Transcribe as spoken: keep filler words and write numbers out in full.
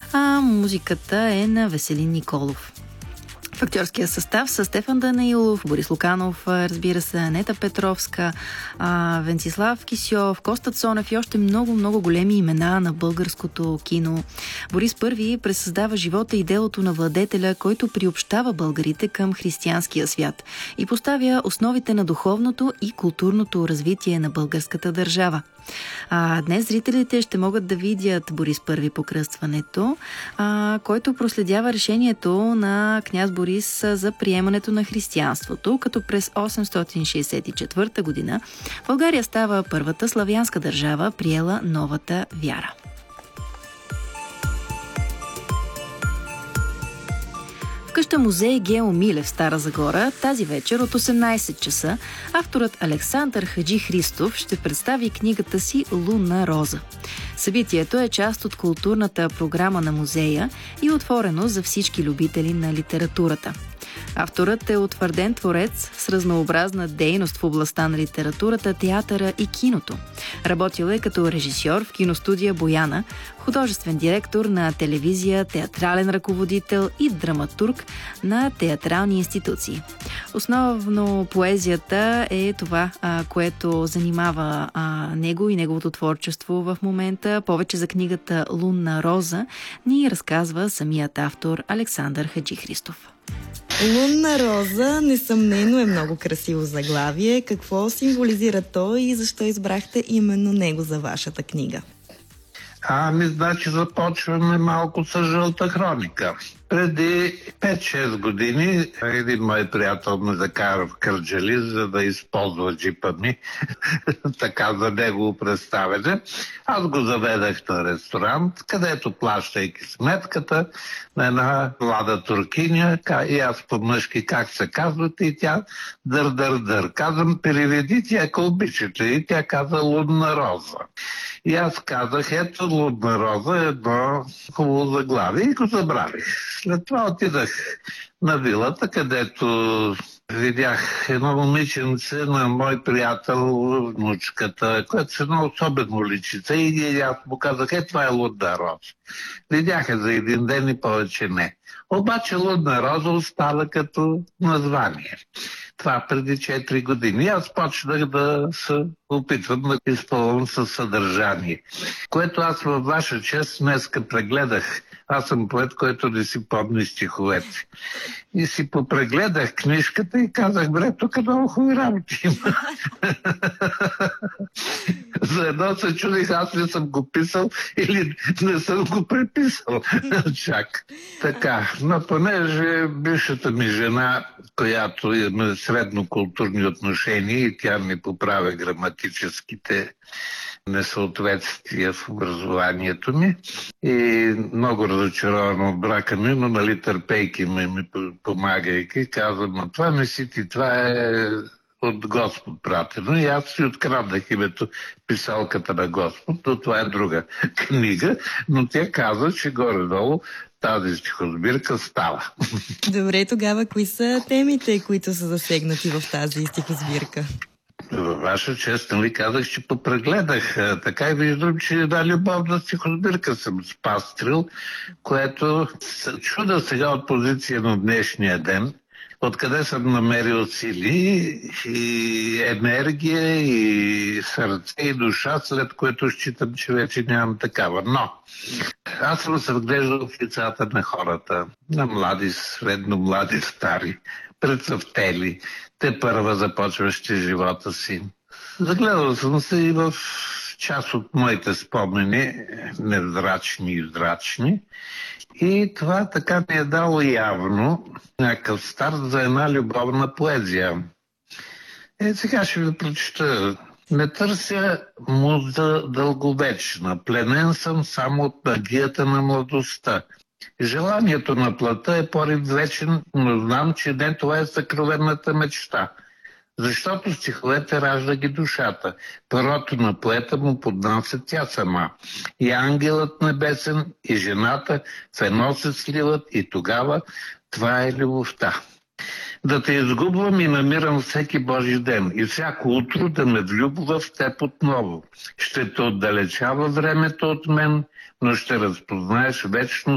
а музиката е на Веселин Николов. В актьорския състав са Стефан Данаилов, Борис Луканов, разбира се, Анета Петровска, Венцислав Кисьов, Коста Цонев и още много-много големи имена на българското кино. Борис Първи пресъздава живота и делото на владетеля, който приобщава българите към християнския свят и поставя основите на духовното и културното развитие на българската държава. А днес зрителите ще могат да видят Борис Първи по кръстването, а, който проследява решението на княз Борис за приемането на християнството, като през осемстотин шейсет и четвърта година България става първата славянска държава, приела новата вяра. В къща музей Гео Милев в Стара Загора тази вечер от осемнайсет часа авторът Александър Хаджи Христов ще представи книгата си «Лунна роза». Събитието е част от културната програма на музея и отворено за всички любители на литературата. Авторът е утвърден творец с разнообразна дейност в областта на литературата, театъра и киното. Работил е като режисьор в киностудия Бояна, художествен директор на телевизия, театрален ръководител и драматург на театрални институции. Основно поезията е това, което занимава него и неговото творчество в момента. Повече за книгата «Лунна роза» ни разказва самият автор Александър Хаджи Христов. Лунна роза, несъмнено е много красиво заглавие. Какво символизира той и защо избрахте именно него за вашата книга? Ами, значи започваме малко с жълта хроника. Преди пет-шест години един мой приятел ме закара в Кърджали, за да използва джипа ми, така за негово представяне. Аз го заведах на ресторант, където, плащайки сметката на една млада туркиня, и аз по-мъжки как се казвате, и тя дър-дър-дър. Казвам, переведите, ако обичате. И тя каза «Лунна роза». И аз казах, ето «Лунна роза» е едно хубаво заглавие и го забравих. След това отидах на вилата, където видях едно момиченце на мой приятел, внучката, което е едно особено личица, и аз му казах, е, това е «Лунна роза». Видяха за един ден и повече не. Обаче «Лунна роза» остава като название. Това преди четири години. Аз почнах да се опитвам да изпълням със съдържание, което аз във ваша чест днеска прегледах. Аз съм поет, който не си помни стиховете. И си попрегледах книжката и казах, бре, тук много хубави работи има. За едно се чудих, аз ли съм го писал или не съм го преписал. Чак. Така, но понеже бившата ми жена, която има среднокултурни отношения и тя ми поправя граматическите несъответствия в образованието ми и много разочарована от брака ми, но нали търпейки ми, ми помагайки, казвам, но това не си ти, това е от Господ пратено, и аз си откраднах името Писалката на Господ, но това е друга книга, но тя каза, че горе-долу тази стихосбирка става. Добре, тогава кои са темите, които са засегнати в тази стихосбирка? Във ваша чест, нали казах, че попрегледах. Така и виждам, че една любовна стихосбирка съм спастрил, което се чуда сега от позиция на днешния ден, откъде съм намерил сили и енергия и сърце и душа, след което считам, че вече нямам такава. Но аз съм се вглеждал в лицата на хората, на млади, средно млади, стари, прецъфтели, те първа започващи живота си. Загледал съм се и в част от моите спомени, невзрачни и зрачни. И това така ми е дало явно някакъв старт за една любовна поезия. Е, сега ще ви прочета. Не търся муза дълговечна, пленен съм само от магията на младостта. Желанието на плътта е порив вечен, но знам, че не това е съкровенната мечта. Защото стиховете ражда ги душата. Перото на поета му поднася тя сама. И ангелът небесен, и жената в едно се сливат, и тогава това е любовта. Да те изгубвам и намирам всеки Божи ден, и всяко утро да ме влюбва в теб отново. Ще те отдалечава времето от мен, но ще разпознаеш вечно